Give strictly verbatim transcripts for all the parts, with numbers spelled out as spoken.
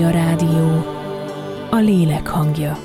Mária Rádió, a lélek hangja.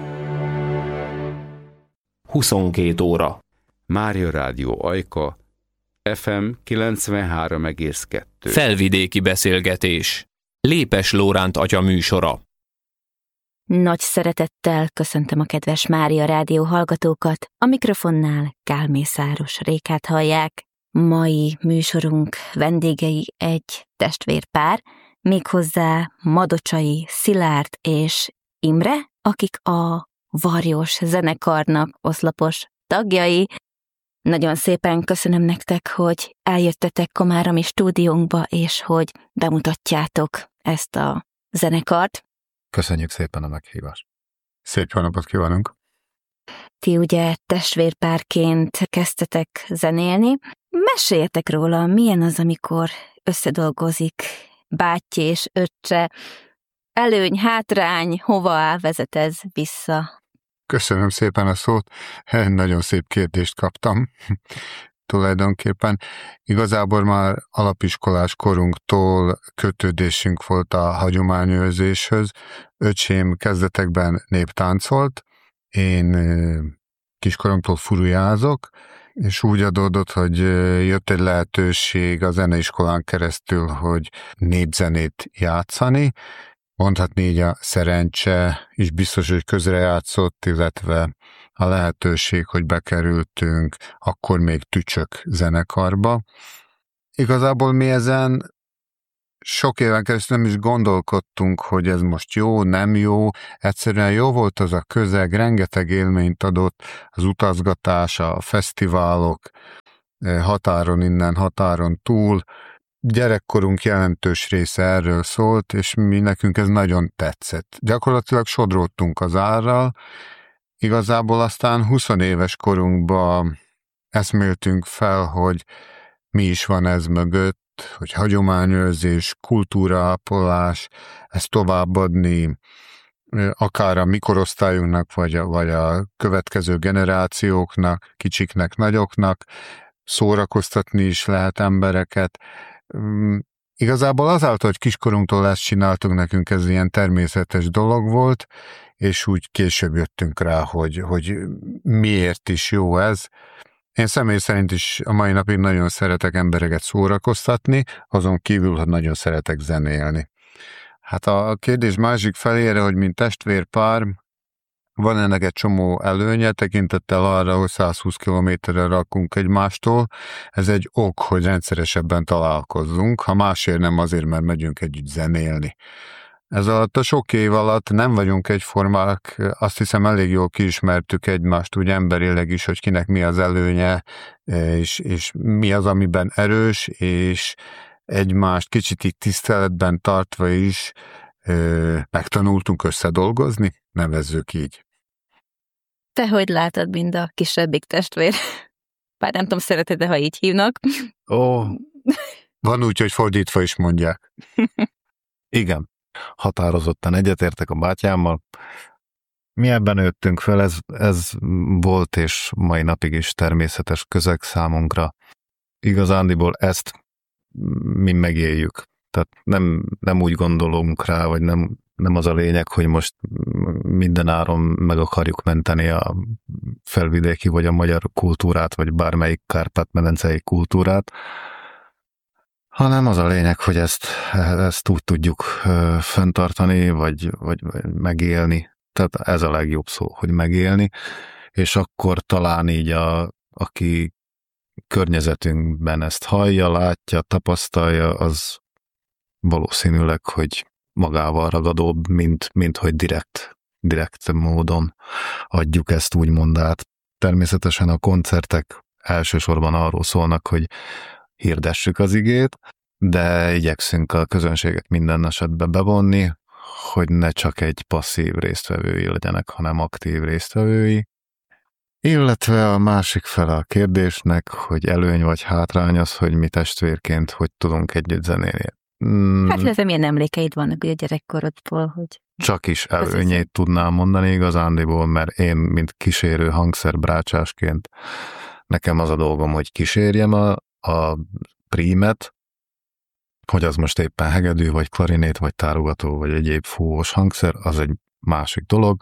huszonkét óra. Mária Rádió Ajka, ef em kilencvenhárom egész kettő. Felvidéki beszélgetés. Lépes Lóránt atya műsora. Nagy szeretettel köszöntöm a kedves Mária Rádió hallgatókat. A mikrofonnál Kálmészáros Rékát hallják. Mai műsorunk vendégei egy testvérpár, méghozzá Madocsai Szilárd és Imre, akik a Varjos zenekarnak oszlopos tagjai. Nagyon szépen köszönöm nektek, hogy eljöttetek Komáromi stúdiónkba, és hogy bemutatjátok ezt a zenekart. Köszönjük szépen a meghívást. Szép jó napot kívánunk! Ti ugye testvérpárként kezdtetek zenélni. Meséljetek róla, milyen az, amikor összedolgozik bátyja és öccse. Előny, hátrány, hova vezet ez vissza? Köszönöm szépen a szót. Nagyon szép kérdést kaptam. Tulajdonképpen igazából már alapiskolás korunktól kötődésünk volt a hagyományőrzéshöz. Öcsém kezdetekben néptáncolt, én kiskoromtól furujázok, és úgy adódott, hogy jött egy lehetőség a zeneiskolán keresztül, hogy népzenét játszani. Mondhatni így a szerencse is biztos, hogy közrejátszott, illetve a lehetőség, hogy bekerültünk akkor még Tücsök zenekarba. Igazából mi ezen sok éven keresztül nem is gondolkodtunk, hogy ez most jó, nem jó. Egyszerűen jó volt az a közeg, rengeteg élményt adott, az utazgatás, a fesztiválok, határon innen, határon túl. Gyerekkorunk jelentős része erről szólt, és mi nekünk ez nagyon tetszett. Gyakorlatilag sodródtunk az árral, igazából aztán huszonéves korunkban eszméltünk fel, hogy mi is van ez mögött, hogy hagyományőrzés, kultúraápolás, ezt továbbadni akár a mi korosztályunknak, vagy a, vagy a következő generációknak, kicsiknek, nagyoknak, szórakoztatni is lehet embereket. Igazából azáltal, hogy kiskorunktól ezt csináltunk, nekünk ez ilyen természetes dolog volt, és úgy később jöttünk rá, hogy, hogy miért is jó ez. Én személy szerint is a mai napig nagyon szeretek embereket szórakoztatni, azon kívül, hogy nagyon szeretek zenélni. Hát a kérdés másik felére, hogy mint testvérpár, van ennek egy csomó előnye, tekintettel arra, hogy százhúsz kilométerre rakunk egymástól. Ez egy ok, hogy rendszeresebben találkozzunk, ha másért nem azért, mert megyünk együtt zenélni. Ez alatt a sok év alatt nem vagyunk egyformák, azt hiszem elég jól kiismertük egymást úgy emberileg is, hogy kinek mi az előnye, és, és mi az, amiben erős, és egymást kicsit így tiszteletben tartva is megtanultunk összedolgozni, nevezzük így. Te hogy látod, mind a kisebbik testvér? Bár nem tudom, szereted-e, ha így hívnak. Ó, van úgy, hogy fordítva is mondják. Igen, határozottan egyetértek a bátyámmal. Mi ebben nőttünk fel, ez, ez volt és mai napig is természetes közeg számunkra. Igazándiból ezt mi megéljük. Tehát nem, nem úgy gondolunk rá, vagy nem, nem az a lényeg, hogy most minden áron meg akarjuk menteni a felvidéki vagy a magyar kultúrát, vagy bármelyik Kárpát-medencei kultúrát, hanem az a lényeg, hogy ezt, ezt úgy tudjuk fenntartani, vagy, vagy, vagy megélni. Tehát ez a legjobb szó, hogy megélni, és akkor talán így a, aki környezetünkben ezt hallja, látja, tapasztalja, az valószínűleg, hogy magával ragadóbb, mint, mint hogy direkt, direkt módon adjuk ezt úgymond át. Természetesen a koncertek elsősorban arról szólnak, hogy hirdessük az igét, de igyekszünk a közönséget minden esetben bevonni, hogy ne csak egy passzív résztvevői legyenek, hanem aktív résztvevői. Illetve a másik fele a kérdésnek, hogy előny vagy hátrány az, hogy mi testvérként hogy tudunk együtt zenélni. Mm. Hát illetve milyen emlékeid vannak a gyerekkorodból, hogy... Csak is előnyét tudnám mondani igazándiból, mert én, mint kísérő hangszerbrácsásként, nekem az a dolgom, hogy kísérjem a, a prímet, Hogy az most éppen hegedű, vagy klarinét, vagy tárogató, vagy egyéb fúvós hangszer, az egy másik dolog.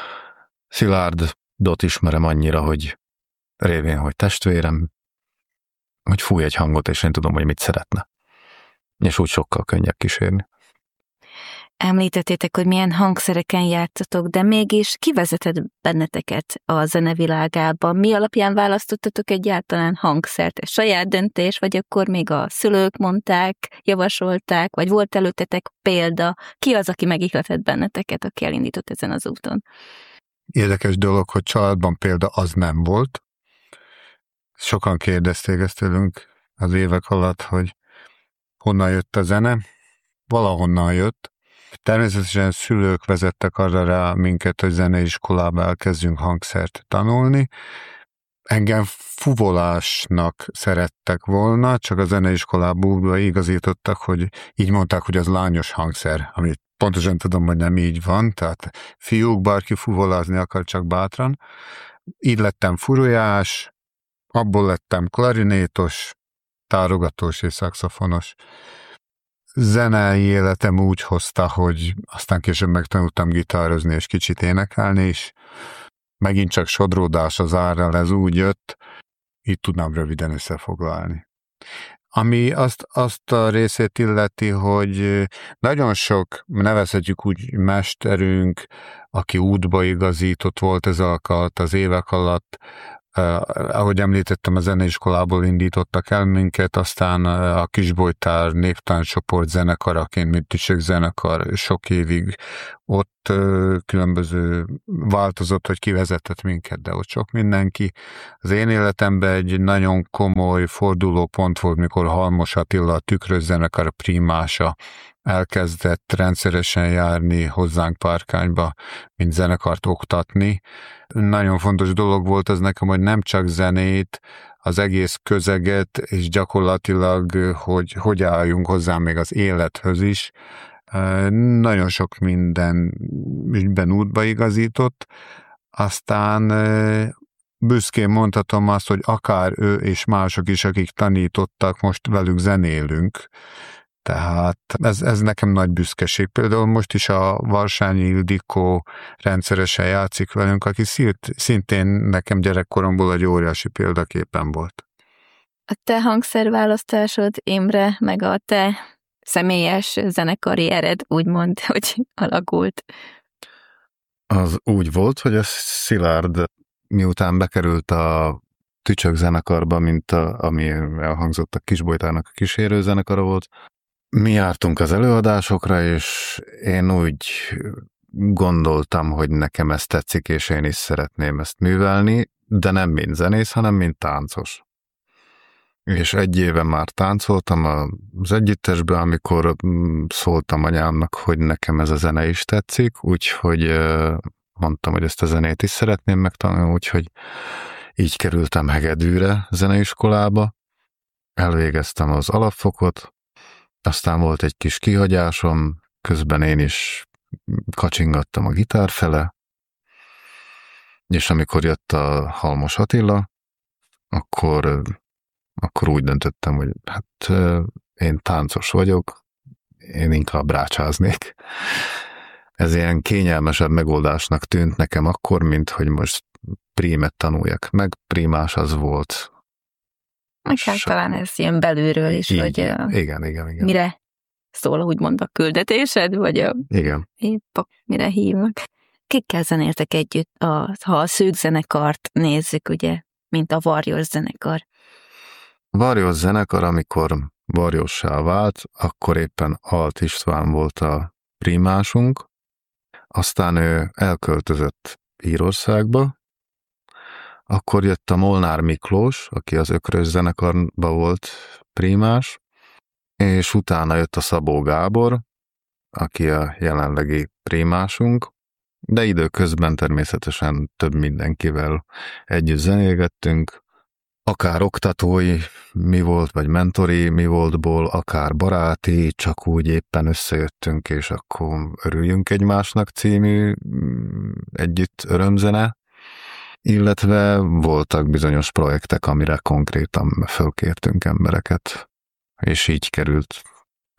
Szilárdot ismerem annyira, hogy révén, hogy testvérem, hogy fúj egy hangot, és én tudom, hogy mit szeretne. És úgy sokkal könnyebb kísérni. Említettétek, hogy milyen hangszereken játszatok, de mégis kivezetett benneteket a zenevilágába? Mi alapján választottatok egyáltalán hangszert? Ez saját döntés, vagy akkor még a szülők mondták, javasolták, vagy volt előttetek példa? Ki az, aki megihletett benneteket, aki elindított ezen az úton? Érdekes dolog, hogy családban példa az nem volt. Sokan kérdezték ezt tőlünk az évek alatt, hogy honnan jött a zene. Valahonnan jött. Természetesen szülők vezettek arra rá minket, hogy zeneiskolába elkezdjünk hangszert tanulni. Engem fuvolásnak szerettek volna, csak a zeneiskolába igazítottak, hogy így mondták, hogy az lányos hangszer, amit pontosan tudom, hogy nem így van, tehát fiúk, bárki fuvolázni akar, csak bátran. Így lettem furujás, abból lettem klarinétos, tárogatós és szaxofonos. Zenei életem úgy hozta, hogy aztán később megtanultam gitározni és kicsit énekelni is. Megint csak sodródás az árral, ez úgy jött, így tudnám röviden összefoglalni. Ami azt, azt a részét illeti, hogy nagyon sok, nevezhetjük úgy mesterünk, aki útba igazított volt ez alatt az évek alatt, Uh, ahogy említettem, a zeneiskolából indítottak el minket, aztán a Kisbolytár néptánccsoport zenekaraként, mint Tücsök zenekar sok évig ott uh, különböző változott, hogy kivezetett minket, de ott sok mindenki. Az én életemben egy nagyon komoly fordulópont volt, mikor Halmos Attila, a Tükrös zenekar primása elkezdett rendszeresen járni hozzánk Párkányba, mint zenekart oktatni. Nagyon fontos dolog volt az nekem, hogy nem csak zenét, az egész közeget, és gyakorlatilag, hogy hogy álljunk hozzá még az élethöz is. Nagyon sok minden ügyben útba igazított. Aztán büszkén mondhatom azt, hogy akár ő és mások is, akik tanítottak, most velük zenélünk. Tehát ez, ez nekem nagy büszkeség. Például most is a Varsányi Ildikó rendszeresen játszik velünk, aki szintén nekem gyerekkoromból egy óriási példaképen volt. A te hangszerválasztásod, Imre, meg a te személyes zenekari ered, úgymond, hogy alakult. Az úgy volt, hogy a Szilárd miután bekerült a Tücsök zenekarba, mint a, ami elhangzott a Kisbolytárnak a kísérő zenekara volt, mi jártunk az előadásokra, és én úgy gondoltam, hogy nekem ez tetszik, és én is szeretném ezt művelni, de nem mint zenész, hanem mint táncos. És egy éve már táncoltam az együttesben, amikor szóltam anyámnak, hogy nekem ez a zene is tetszik, úgyhogy mondtam, hogy ezt a zenét is szeretném megtanulni, úgyhogy így kerültem hegedűre zeneiskolába, elvégeztem az alapfokot, aztán volt egy kis kihagyásom, közben én is kacsingattam a gitár fele, és amikor jött a Halmos Attila, akkor, akkor úgy döntöttem, hogy hát én táncos vagyok, én inkább rácsáznék. Ez ilyen kényelmesebb megoldásnak tűnt nekem akkor, mint hogy most prímet tanuljak meg. Prímás az volt. Meg hát talán ez ilyen belülről is, így, hogy igen, igen, igen. mire szól, úgymond a küldetésed, vagy a igen. Épp, mire hívnak. Kikkel zenéltek együtt, a, ha a Szűk zenekart nézzük, ugye, mint a Varjos zenekar? A Varjos zenekar, amikor Varjossá vált, akkor éppen Alt István volt a prímásunk, aztán ő elköltözött Írországba, akkor jött a Molnár Miklós, aki az Ökrös zenekarban volt prímás, és utána jött a Szabó Gábor, aki a jelenlegi prímásunk, de időközben természetesen több mindenkivel együtt zenélgettünk, akár oktatói mi volt, vagy mentori mi voltból, akár baráti, csak úgy éppen összejöttünk, és akkor örüljünk egymásnak című együtt örömzene, illetve voltak bizonyos projektek, amire konkrétan fölkértünk embereket, és így került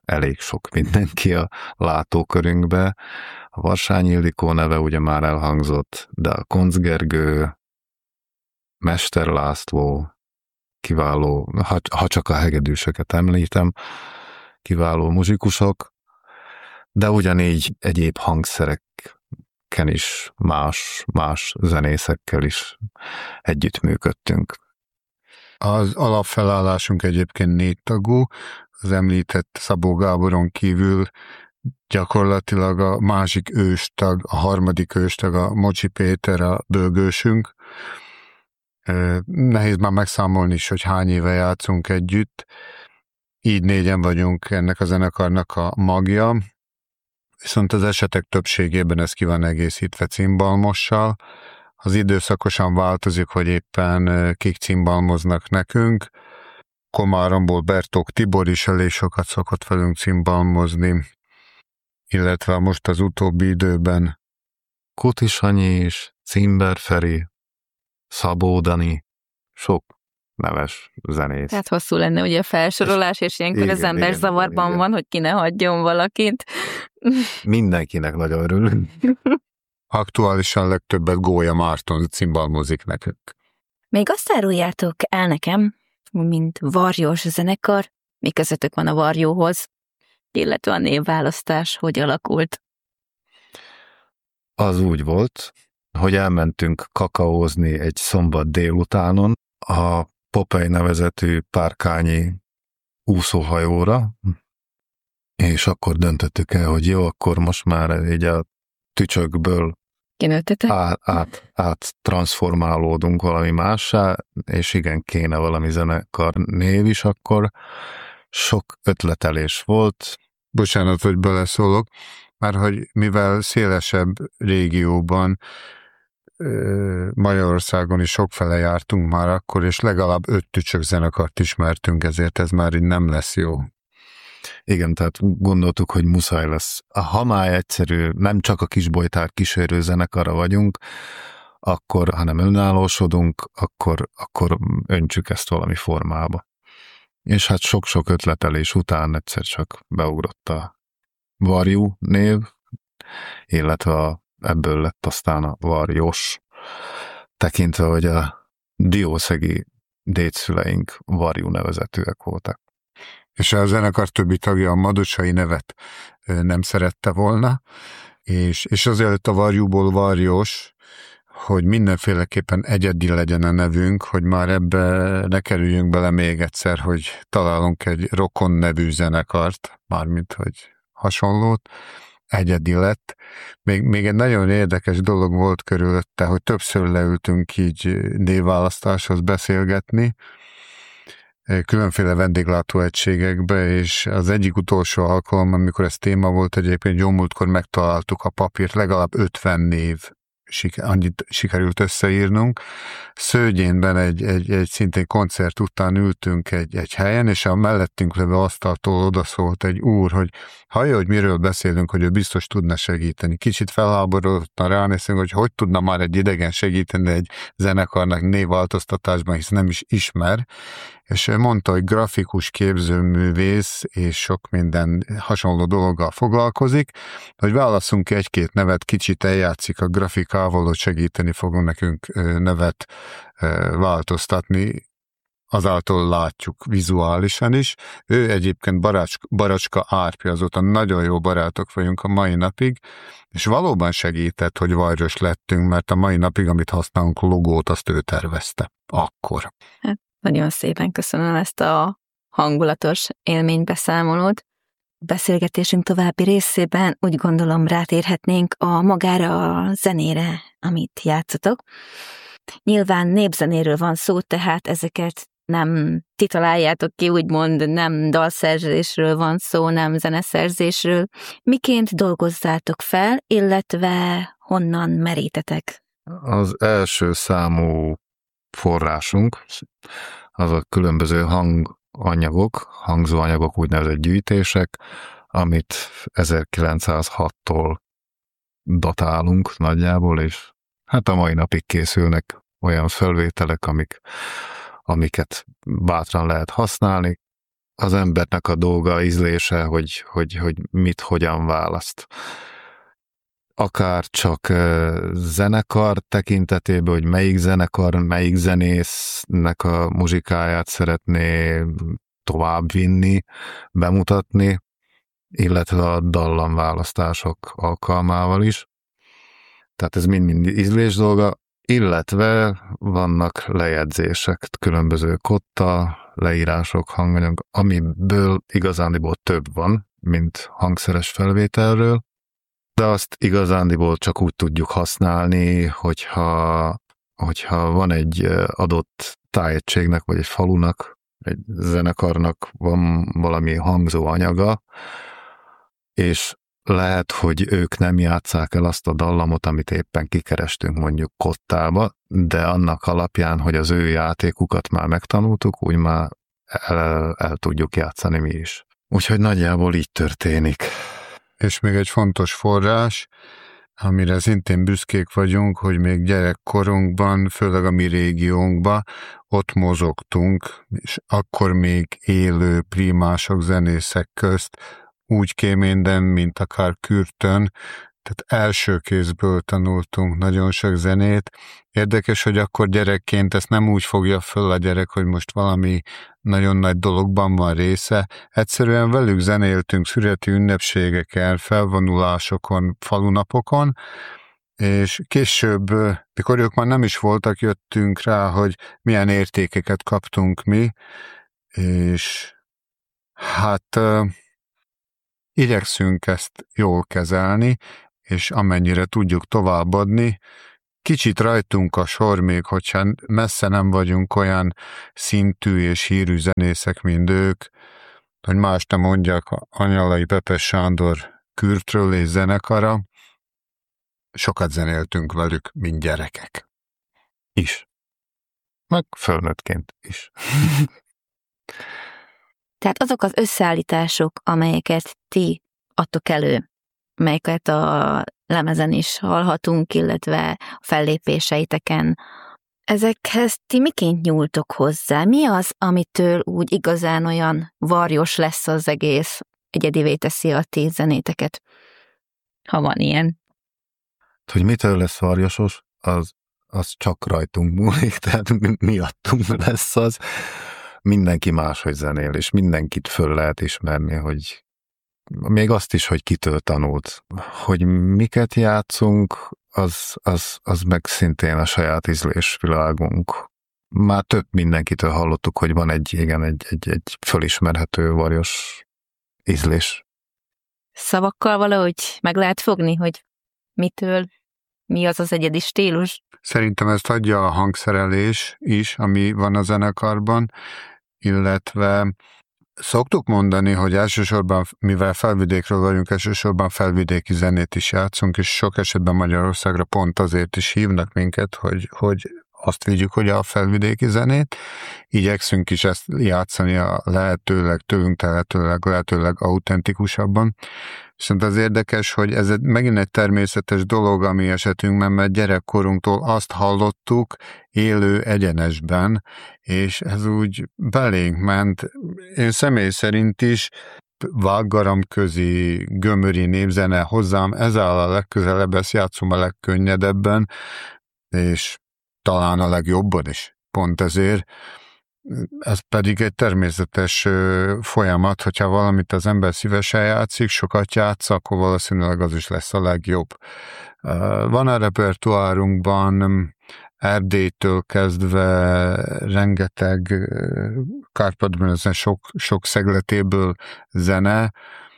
elég sok mindenki a látókörünkbe. A Varsányi Ildikó neve ugye már elhangzott, de a Koncz Gergő, Mester László, kiváló, ha, ha csak a hegedűsöket említem, kiváló muzsikusok, de ugyanígy egyéb hangszereken is, más, más zenészekkel is együttműködtünk. Az alapfelállásunk egyébként négytagú, az említett Szabó Gáboron kívül gyakorlatilag a másik őstag, a harmadik őstag, a Mocsi Péter, a bőgősünk. Nehéz már megszámolni is, hogy hány éve játszunk együtt. Így négyen vagyunk ennek a zenekarnak a magja, viszont az esetek többségében ez ki van egészítve cimbalmossal. Az időszakosan változik, hogy éppen kik cimbalmoznak nekünk. Komáromból Bertók Tibor is elég sokat szokott velünk cimbalmozni, illetve most az utóbbi időben Kuti Sanyi is, Cimber Feri, Szabó Dani, sok neves zenész. Tehát hosszú lenne ugye a felsorolás, és ilyenkor igen, az ember igen, zavarban igen. van, hogy ki ne hagyjon valakit. Mindenkinek nagyon örülünk. aktuálisan legtöbbet Gólya Márton cimbalmozik nekünk. Még azt áruljátok el nekem, mint Varjós zenekar, mi közöttök van a Varjóhoz, illetve a névválasztás hogy alakult? Az úgy volt, hogy elmentünk kakaózni egy szombat délutánon a Popeye nevezetű párkányi úszóhajóra, és akkor döntöttük el, hogy jó, akkor most már így a tücsökből át, át, át transformálódunk valami mássá, és igen, kéne valami zenekar név is, akkor sok ötletelés volt. Bocsánat, hogy beleszólok, már hogy mivel szélesebb régióban, Magyarországon is sokfele jártunk már akkor, és legalább öt tücsök zenekart ismertünk, ezért ez már így nem lesz jó. Igen, tehát gondoltuk, hogy muszáj lesz. Ha már egyszerű, nem csak a Kisbojtár kísérő zenekara vagyunk, akkor, hanem önállósodunk, akkor, akkor öntsük ezt valami formába. És hát sok-sok ötletelés után egyszer csak beugrott a Varjú név, illetve a, ebből lett aztán a Varjós, tekintve, hogy a diószegi dédszüleink Varjú nevezetűek voltak. És a zenekar többi tagja a Madocsai nevet nem szerette volna, és, és azért a Varjúból Varjós, hogy mindenféleképpen egyedi legyen a nevünk, hogy már ebbe ne kerüljünk bele még egyszer, hogy találunk egy rokon nevű zenekart, mármint hogy hasonlót, egyedi lett. Még, még egy nagyon érdekes dolog volt körülötte, hogy többször leültünk így névválasztáshoz beszélgetni, különféle vendéglátóegységekbe, és az egyik utolsó alkalom, amikor ez téma volt, egyébként jó múltkor megtaláltuk a papírt, legalább ötven név annyit sikerült összeírnunk. Szőgyénben egy, egy, egy szintén koncert után ültünk egy, egy helyen, és a mellettünk levő asztaltól odaszólt egy úr, hogy hallja, hogy miről beszélünk, hogy ő biztos tudna segíteni. Kicsit felháborodottan ránézünk, hogy hogy tudna már egy idegen segíteni egy zenekarnak névváltoztatásban, hisz nem is ismer, és mondta, hogy grafikus, képzőművész és sok minden hasonló dologgal foglalkozik, hogy válasszunk ki egy-két nevet, kicsit eljátszik a grafikával, hogy segíteni fogunk nekünk nevet változtatni, azáltal látjuk vizuálisan is. Ő egyébként Baracska, Baracska Árpi, azóta nagyon jó barátok vagyunk a mai napig, és valóban segített, hogy Varjos lettünk, mert a mai napig, amit használunk, logót, azt ő tervezte. Akkor. Hát, nagyon szépen köszönöm ezt a hangulatos élménybeszámolót. Beszélgetésünk további részében úgy gondolom rátérhetnénk a magára a zenére, amit játszotok. Nyilván népzenéről van szó, tehát ezeket nem ti találjátok ki, úgymond nem dalszerzésről van szó, nem zeneszerzésről. Miként dolgozzátok fel, illetve honnan merítetek? Az első számú forrásunk, az a különböző hanganyagok, hangzóanyagok, úgynevezett gyűjtések, amit ezerkilencszázhattól datálunk nagyjából, és hát a mai napig készülnek olyan felvételek, amik, amiket bátran lehet használni. az embernek a dolga, ízlése, hogy, hogy, hogy mit, hogyan választ. Akár csak zenekar tekintetében, hogy melyik zenekar, melyik zenésznek a muzsikáját szeretné továbbvinni, bemutatni, illetve a dallamválasztások alkalmával is. Tehát ez mind-mind ízlés dolga, illetve vannak lejegyzések, különböző kotta, leírások, hanganyag, amiből igazándiból több van, mint hangszeres felvételről, de azt igazándiból csak úgy tudjuk használni, hogyha, hogyha van egy adott tájegységnek, vagy egy falunak, egy zenekarnak van valami hangzó anyaga, és lehet, hogy ők nem játsszák el azt a dallamot, amit éppen kikerestünk mondjuk kottába, de annak alapján, hogy az ő játékukat már megtanultuk, úgy már el, el tudjuk játszani mi is. Úgyhogy nagyjából így történik. És még egy fontos forrás, amire szintén büszkék vagyunk, hogy még gyerekkorunkban, főleg a mi régiónkban ott mozogtunk, és akkor még élő primások, zenészek közt úgy kéménden, mint akár Kürtön, tehát első kézből tanultunk nagyon sok zenét. Érdekes, hogy akkor gyerekként ezt nem úgy fogja föl a gyerek, hogy most valami nagyon nagy dologban van része. Egyszerűen velük zenéltünk születi ünnepségeken, felvonulásokon, falunapokon, és később, mikor ők már nem is voltak, jöttünk rá, hogy milyen értékeket kaptunk mi, és hát igyekszünk ezt jól kezelni, és amennyire tudjuk továbbadni. Kicsit rajtunk a sor még, hogyha messze nem vagyunk olyan szintű és hírű zenészek, mint ők, hogy más nem mondjak, Anyalai Pepes Sándor Kürtről és zenekara. Sokat zenéltünk velük, mint gyerekek. Is. Meg fölnőttként is. Tehát azok az összeállítások, amelyeket ti adtok elő, melyeket a lemezen is hallhatunk, illetve a fellépéseiteken, ezekhez ti miként nyúltok hozzá? Mi az, amitől úgy igazán olyan varjos lesz az egész, egyedivé teszi a ti zenéteket, ha van ilyen? Hogy mitől lesz varjosos, az, az csak rajtunk múlik, tehát miattunk lesz az. Mindenki máshogy zenél, és mindenkit föl lehet ismerni, hogy még azt is, hogy kitől tanult. Hogy miket játszunk, az, az, az meg szintén a saját ízlésvilágunk. Már több mindenkitől hallottuk, hogy van egy, igen, egy, egy, egy fölismerhető varjos ízlés. Szavakkal valahogy meg lehet fogni, hogy mitől, mi az az egyedi stílus? Szerintem ezt adja a hangszerelés is, ami van a zenekarban, illetve szoktuk mondani, hogy elsősorban, mivel felvidékről vagyunk, elsősorban felvidéki zenét is játszunk, és sok esetben Magyarországra pont azért is hívnak minket, hogy, hogy azt vigyük, hogy a felvidéki zenét. Igyekszünk is ezt játszani a lehetőleg, tőlünk tehetőleg, lehetőleg autentikusabban. Viszont az érdekes, hogy ez megint egy természetes dolog a mi esetünkben, mert gyerekkorunktól azt hallottuk élő egyenesben, és ez úgy belénk ment. Én személy szerint is vággaramközi, gömöri népzene hozzám, ez áll a legközelebb, ezt játszom a legkönnyedebben, és talán a legjobban is. Pont ezért. Ez pedig egy természetes folyamat, hogyha valamit az ember szívesen játszik, sokat játsz, akkor valószínűleg az is lesz a legjobb. Van a repertoárunkban Erdélytől kezdve rengeteg Kárpát-Medencén sok, sok szegletéből zene,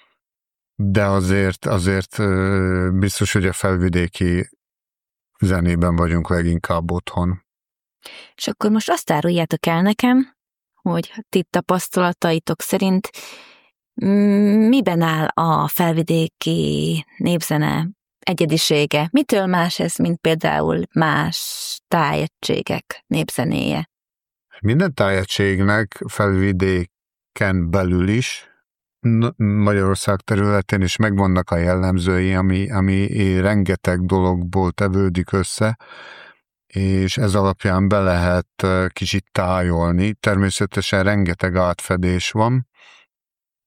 de azért, azért biztos, hogy a felvidéki zenében vagyunk leginkább otthon. És akkor most azt áruljátok el nekem, hogy ti tapasztalataitok szerint miben áll a felvidéki népzene egyedisége? Mitől más ez, mint például más tájegységek népzenéje? Minden tájegységnek felvidéken belül is, Magyarország területén is megvannak a jellemzői, ami, ami rengeteg dologból tevődik össze, és ez alapján be lehet kicsit tájolni. Természetesen rengeteg átfedés van,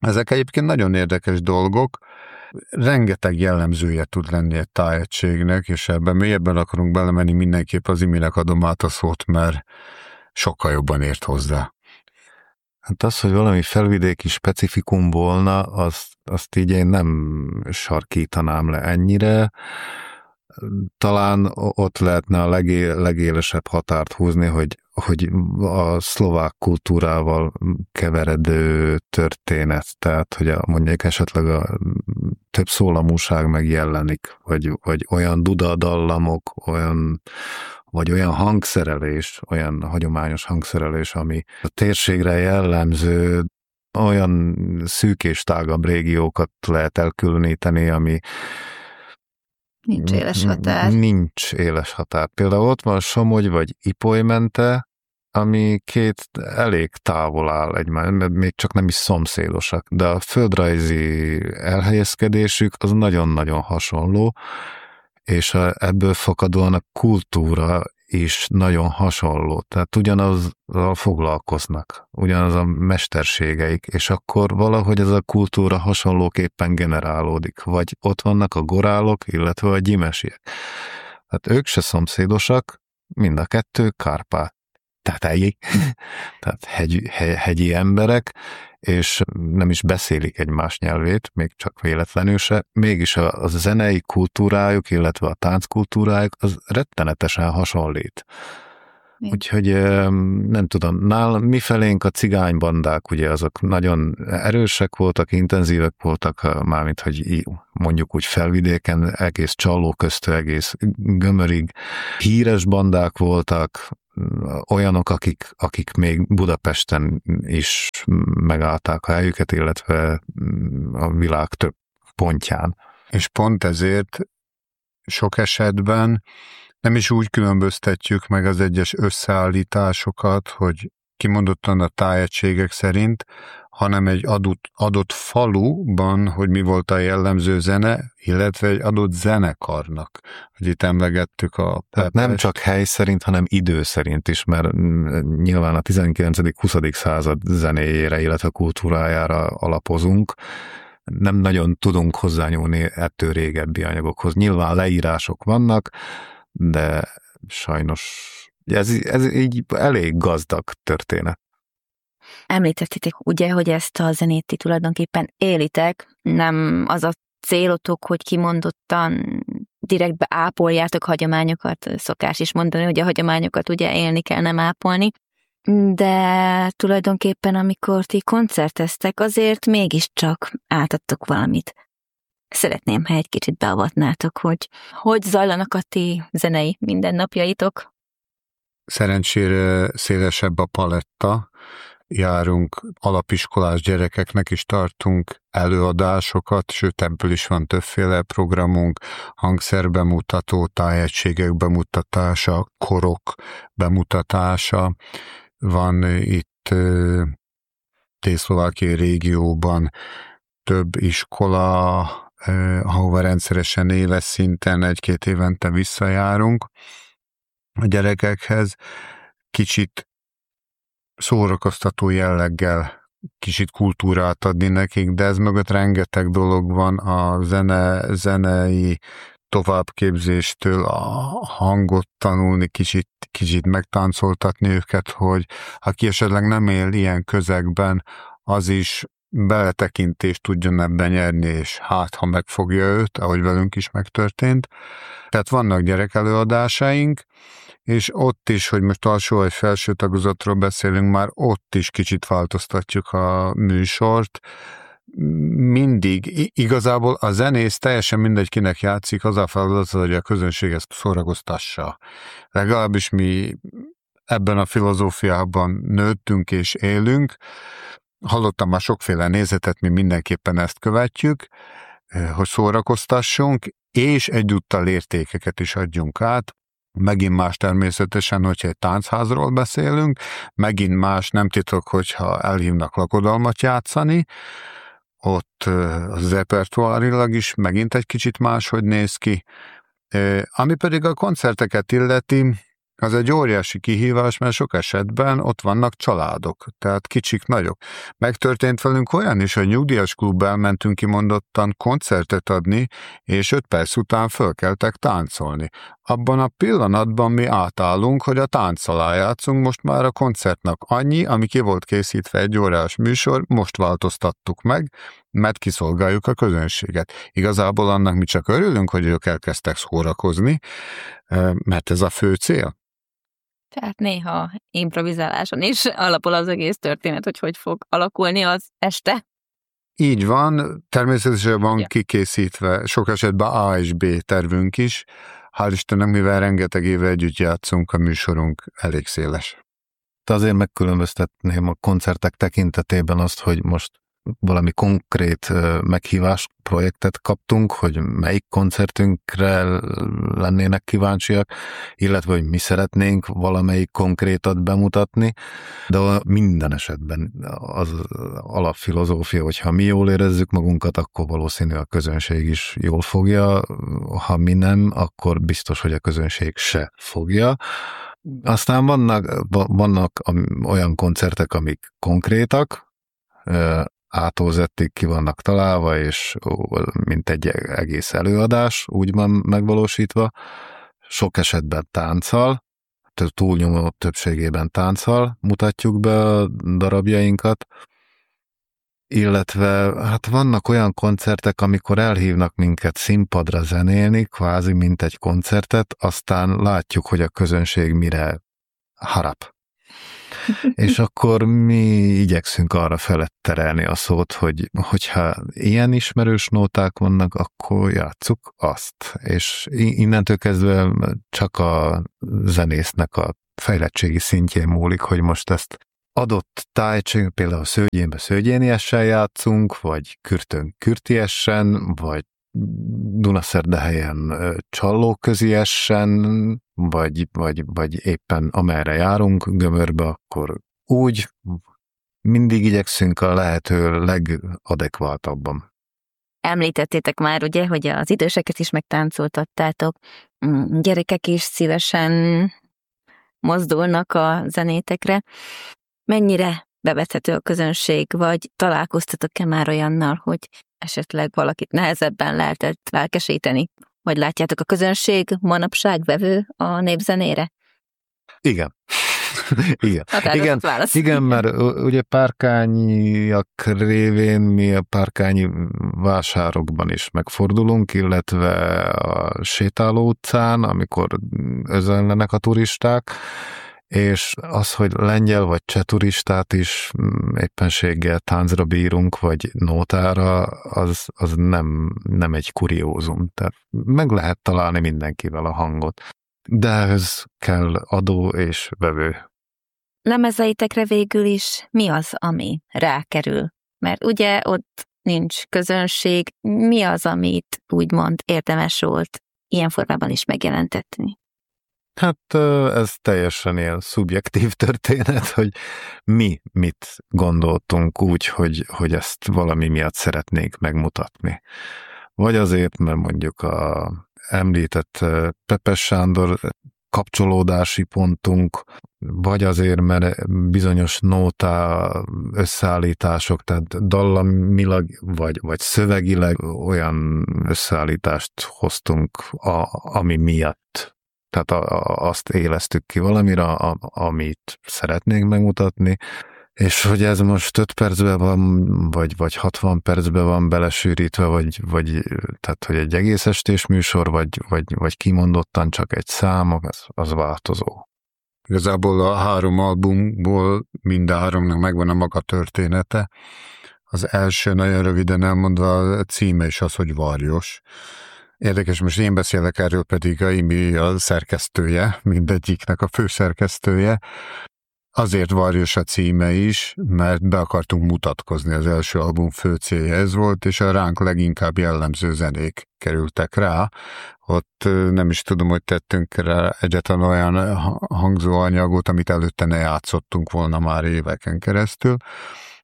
Ezek egyébként nagyon érdekes dolgok, rengeteg jellemzője tud lenni egy tájegységnek, és ebben mélyebben akarunk belemenni, mindenképp az Iminek adom át a szót, mert sokkal jobban ért hozzá. Hát az, hogy valami felvidéki specifikum volna, azt, azt így én nem sarkítanám le ennyire. Talán ott lehetne a legé, legélesebb határt húzni, hogy, hogy a szlovák kultúrával keveredő történet, tehát hogy a, mondjuk esetleg a több szólamúság megjelenik, vagy, vagy olyan dudadallamok, olyan, vagy olyan hangszerelés, olyan hagyományos hangszerelés, ami a térségre jellemző, olyan szűk és tágabb régiókat lehet elkülöníteni, ami nincs éles határ. Nincs éles határ. Például ott van Somogy vagy Ipolymente, ami két elég távol áll egymás, mert még csak nem is szomszédosak, de a földrajzi elhelyezkedésük az nagyon-nagyon hasonló, és a, ebből fakadóan a kultúra is nagyon hasonló. Tehát ugyanazzal foglalkoznak, ugyanaz a mesterségeik, és akkor valahogy ez a kultúra hasonlóképpen generálódik. Vagy ott vannak a gorálok, illetve a gyimesiek. Hát ők se szomszédosak, mind a kettő Kárpát tetejé, tehát hegy, hegyi emberek, és nem is beszélik egymás nyelvét, még csak véletlenül se, mégis a, a zenei kultúrájuk, illetve a tánckultúrájuk az rettenetesen hasonlít. Mi? Úgyhogy nem tudom, nálam mifelénk a cigánybandák, ugye azok nagyon erősek voltak, intenzívek voltak, mármint, hogy mondjuk úgy felvidéken, egész Csalló köztő, egész Gömörig híres bandák voltak, olyanok, akik, akik még Budapesten is megállták a helyüket, illetve a világ több pontján. És pont ezért sok esetben nem is úgy különböztetjük meg az egyes összeállításokat, hogy kimondottan a tájegységek szerint, hanem egy adott, adott faluban, hogy mi volt a jellemző zene, illetve egy adott zenekarnak, hogy itt emlegettük a... Tehát nem csak hely szerint, hanem idő szerint is, mert nyilván a tizenkilencedik-huszadik század zenéjére, illetve kultúrájára alapozunk, nem nagyon tudunk hozzányúlni ettől régebbi anyagokhoz. Nyilván leírások vannak, de sajnos ez, ez így elég gazdag történet. Említettétek ugye, hogy ezt a zenét ti tulajdonképpen élitek, nem az a célotok, hogy kimondottan direktbe ápoljátok hagyományokat, szokás is mondani, hogy a hagyományokat ugye élni kell, nem ápolni, de tulajdonképpen amikor ti koncerteztek, azért mégiscsak átadtok valamit. Szeretném, ha egy kicsit beavatnátok, hogy hogy zajlanak a ti zenei mindennapjaitok. Szerencsére szélesebb a paletta, járunk alapiskolás gyerekeknek is tartunk előadásokat, sőt ebből is van többféle programunk, hangszerbemutató, tájegységek bemutatása, korok bemutatása, van itt Dél-Szlovákiai régióban több iskola, ahova rendszeresen éves szinten egy-két évente visszajárunk a gyerekekhez, kicsit szórakoztató jelleggel, kicsit kultúrát adni nekik, de ez mögött rengeteg dolog van, a zene, zenei továbbképzéstől a hangot tanulni, kicsit, kicsit megtáncoltatni őket, hogy aki esetleg nem él ilyen közegben, az is beletekintést tudjon ebben nyerni, és hát, ha megfogja őt, ahogy velünk is megtörtént. Tehát vannak gyerekelőadásaink, és ott is, hogy most alsó vagy felső tagozatról beszélünk, már ott is kicsit változtatjuk a műsort. Mindig, igazából a zenész teljesen mindegy, kinek játszik, az a feladat, hogy a közönség ezt szórakoztassa. Legalábbis mi ebben a filozófiában nőttünk és élünk. Hallottam már sokféle nézetet, mi mindenképpen ezt követjük, hogy szórakoztassunk, és egyúttal értékeket is adjunk át. Megint más természetesen, hogyha egy táncházról beszélünk, megint más, nem titok, hogyha elhívnak lakodalmat játszani, ott az repertoárilag is megint egy kicsit máshogy néz ki. Ami pedig a koncerteket illeti, Az egy óriási kihívás, mert sok esetben ott vannak családok, tehát kicsik, nagyok. Megtörtént velünk olyan is, hogy nyugdíjas klubba elmentünk kimondottan koncertet adni, és öt perc után fölkeltek táncolni. Abban a pillanatban mi átállunk, hogy a tánc alá játszunk, most már a koncertnak annyi, ami ki volt készítve egy órás műsor, most változtattuk meg, mert kiszolgáljuk a közönséget. Igazából annak mi csak örülünk, hogy ők elkezdtek szórakozni, mert ez a fő cél. Tehát néha improvizáláson is alapul az egész történet, hogy hogy fog alakulni az este. Így van, természetesen van ja. kikészítve, sok esetben A és B tervünk is. Hál' Istennek, mivel rengeteg éve együtt játszunk, a műsorunk elég széles. De azért megkülönböztetném a koncertek tekintetében azt, hogy most valami konkrét meghívás projektet kaptunk, hogy melyik koncertünkre lennének kíváncsiak, illetve hogy mi szeretnénk valamelyik konkrétat bemutatni, de minden esetben az alapfilozófia, hogyha mi jól érezzük magunkat, akkor valószínű a közönség is jól fogja, ha mi nem, akkor biztos, hogy a közönség se fogja. Aztán vannak, vannak olyan koncertek, amik konkrétak, A-tól Z-ig ki vannak találva, és mint egy egész előadás, úgy van megvalósítva. Sok esetben tánccal, túlnyomó többségében tánccal mutatjuk be a darabjainkat, illetve hát vannak olyan koncertek, amikor elhívnak minket színpadra zenélni, kvázi mint egy koncertet, aztán látjuk, hogy a közönség mire harap. És akkor mi igyekszünk arra felett terelni a szót, hogy hogyha ilyen ismerős nóták vannak, akkor játsszuk azt. És innentől kezdve csak a zenésznek a fejlettségi szintjén múlik, hogy most ezt adott tájtség, például szőgyénbe szőgyéniesen játszunk, vagy kürtön kürtiessen, vagy Dunaszerdahelyen csallóköziessen, vagy, vagy, vagy éppen amerre járunk, Gömörbe, akkor úgy mindig igyekszünk a lehető legadekváltabban. Említettétek már, ugye, hogy az időseket is megtáncoltattátok, gyerekek is szívesen mozdulnak a zenétekre. Mennyire bevethető a közönség, vagy találkoztatok-e már olyannal, hogy esetleg valakit nehezebben lehetett lelkesíteni? Vagy látjátok, a közönség manapság vevő a népzenére? Igen. Igen. Igen, válasz. igen, mert ugye párkányiak révén mi a párkányi vásárokban is megfordulunk, illetve a sétáló utcán, amikor özönlenek a turisták, és az, hogy lengyel vagy cseh turistát is éppenséggel táncra bírunk, vagy nótára, az, az nem, nem egy kuriózum. Tehát meg lehet találni mindenkivel a hangot. De ehhez kell adó és vevő. Lemezeitekre végül is mi az, ami rákerül? Mert ugye ott nincs közönség. Mi az, amit úgymond érdemes volt ilyen formában is megjelentetni? Hát ez teljesen ilyen szubjektív történet, hogy mi mit gondoltunk úgy, hogy, hogy ezt valami miatt szeretnénk megmutatni. Vagy azért, mert mondjuk a említett Pepes Sándor kapcsolódási pontunk, vagy azért, mert bizonyos nóta összeállítások, tehát dallamilag, vagy, vagy szövegileg olyan összeállítást hoztunk, a, ami miatt. Tehát a, a, azt élesztük ki valamire, a, amit szeretnénk megmutatni, és hogy ez most öt percben van, vagy, vagy hatvan percben van belesűrítve, vagy, vagy tehát, hogy egy egész estés műsor, vagy, vagy, vagy kimondottan csak egy szám, az, az változó. Igazából a három albumból mind a háromnak megvan a maga története. Az első, nagyon röviden elmondva, a címe is az, hogy Varjos. Érdekes, most én beszélek erről, pedig a Imi a szerkesztője, mindegyiknek a főszerkesztője. Azért Varjos a címe is, mert be akartunk mutatkozni, az első album fő célja ez volt, és a ránk leginkább jellemző zenék kerültek rá. Ott nem is tudom, hogy tettünk rá egyetlen olyan hangzóanyagot, amit előtte ne játszottunk volna már éveken keresztül.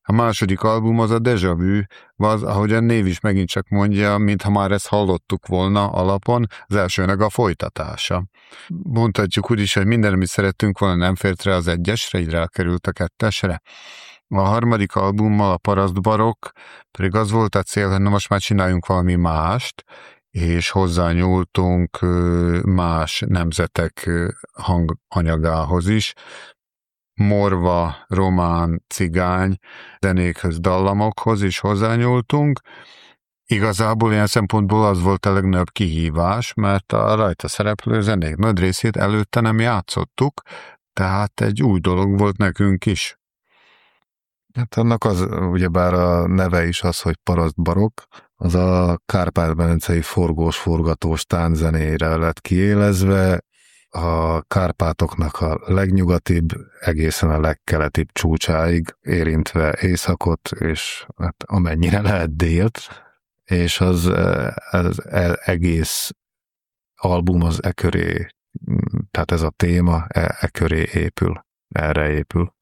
A második album az a Déjà Vu, az, ahogy a név is megint csak mondja, mintha már ezt hallottuk volna alapon, az elsőnek a folytatása. Mondhatjuk úgy is, hogy minden, amit szerettünk volna, nem fért rá az egyesre, így rákerült a kettesre. A harmadik albummal, a Paraszt Barokk, pedig az volt a cél, hogy na most már csináljunk valami mást, és hozzányúltunk más nemzetek hanganyagához is. Morva, román, cigány zenékhöz, dallamokhoz is hozzányúltunk. Igazából ilyen szempontból az volt a legnagyobb kihívás, mert a rajta szereplő zenék nagy részét előtte nem játszottuk, tehát egy új dolog volt nekünk is. Hát annak az, ugyebár a neve is az, hogy Paraszt Barokk, az a kárpát-medencei forgós-forgatós tánczenére lett kiélezve, a Kárpátoknak a legnyugatibb, egészen a legkeletibb csúcsáig, érintve északot, és hát amennyire lehet délt, és az, az egész album az e köré, tehát ez a téma e, e köré épül, erre épül.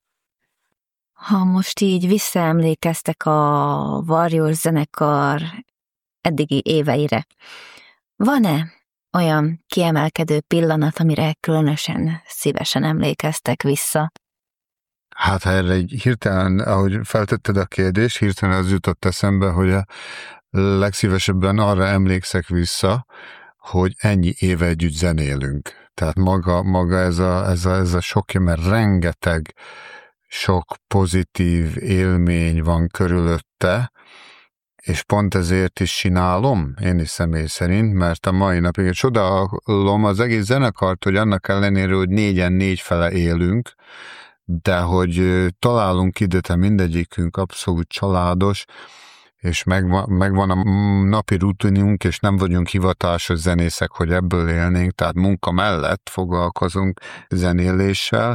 Ha most így visszaemlékeztek a Warriors zenekar eddigi éveire, van-e olyan kiemelkedő pillanat, amire különösen szívesen emlékeztek vissza? Hát ha erre egy hirtelen, ahogy feltetted a kérdést, hirtelen az jutott eszembe, hogy a legszívesebben arra emlékszek vissza, hogy ennyi éve együtt zenélünk. Tehát maga, maga ez, a, ez, a, ez a sok, mert rengeteg sok pozitív élmény van körülötte, és pont ezért is csinálom, én is személy szerint, mert a mai napig csodálom az egész zenekart, hogy annak ellenére, hogy négyen négy fele élünk, de hogy találunk időt, mindegyikünk abszolút családos, és megvan, megvan a napi rutinunk, és nem vagyunk hivatásos zenészek, hogy ebből élnénk, tehát munka mellett foglalkozunk zenéléssel,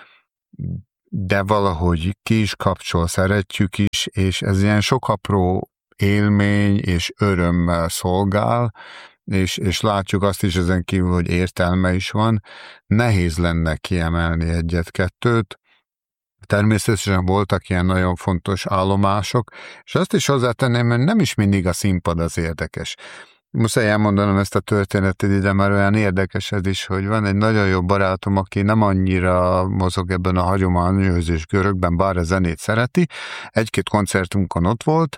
de valahogy ki is kapcsol, szeretjük is, és ez ilyen sok apró élmény és örömmel szolgál, és, és látjuk azt is ezen kívül, hogy értelme is van. Nehéz lenne kiemelni egyet-kettőt. Természetesen voltak ilyen nagyon fontos állomások, és azt is hozzátenném, mert nem is mindig a színpad az érdekes. Muszáj elmondanom ezt a történetet ide, mert olyan érdekes ez is, hogy van egy nagyon jó barátom, aki nem annyira mozog ebben a hagyományos görögben, bár a zenét szereti. Egy-két koncertunkon ott volt,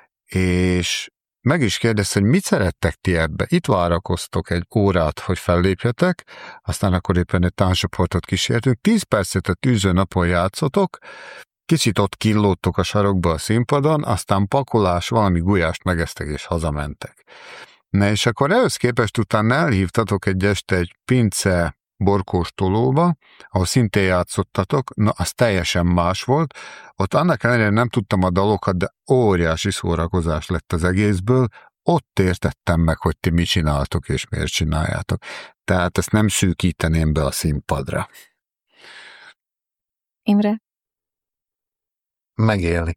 és meg is kérdezte, hogy mit szerettek ti ebbe? Itt várakoztok egy órát, hogy fellépjetek, aztán akkor éppen egy táncsoportot kísértünk. Tíz percet a tűző napon játszotok, kicsit ott killódtok a sarokba a színpadon, aztán pakolás, valami gulyást megesztek és hazamentek. Na és akkor ehhez képest utána elhívtatok egy este egy pince borkóstolóba, ahol szintén játszottatok, na az teljesen más volt. Ott annak ellenére nem tudtam a dalokat, de óriási szórakozás lett az egészből. Ott értettem meg, hogy ti mit csináltok és miért csináljátok. Tehát ezt nem szűkíteném be a színpadra. Imre? Megélni.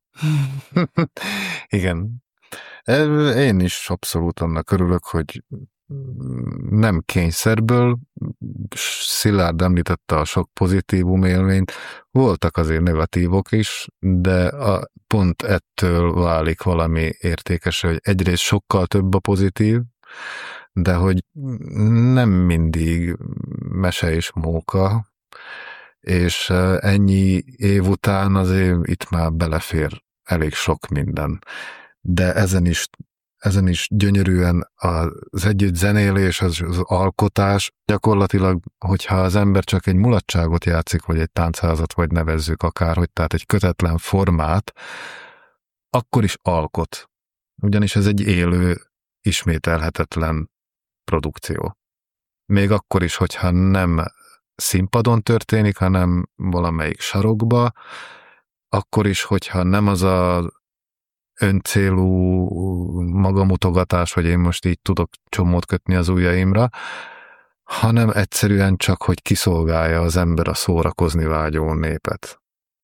Igen. Én is abszolút annak örülök, hogy nem kényszerből, Szilárd említette a sok pozitívum élményt, voltak azért negatívok is, de a, pont ettől válik valami értékes, hogy egyrészt sokkal több a pozitív, de hogy nem mindig mese és móka, és ennyi év után azért itt már belefér elég sok minden. De ezen is, ezen is gyönyörűen az együtt zenélés, az, az alkotás, gyakorlatilag, hogyha az ember csak egy mulatságot játszik, vagy egy táncházat, vagy nevezzük akárhogy, tehát egy kötetlen formát, akkor is alkot. Ugyanis ez egy élő, ismételhetetlen produkció. Még akkor is, hogyha nem színpadon történik, hanem valamelyik sarokba, akkor is, hogyha nem az a öncélú magamutogatás, hogy én most így tudok csomót kötni az ujjaimra, hanem egyszerűen csak, hogy kiszolgálja az ember a szórakozni vágyó népet.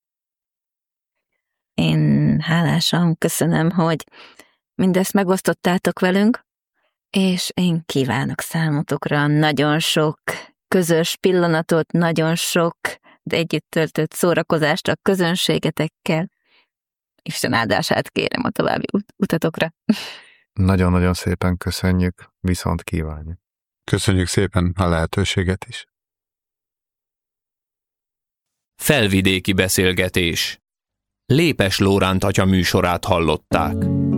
Én hálásan köszönöm, hogy mindezt megosztottátok velünk, és én kívánok számotokra nagyon sok közös pillanatot, nagyon sok, de együtt töltött szórakozást a közönségetekkel, Isten áldását kérem a további ut- utatokra. Nagyon-nagyon szépen köszönjük, viszont kívánjuk. Köszönjük szépen a lehetőséget is. Felvidéki beszélgetés. Lépes Lóránt atya műsorát hallották.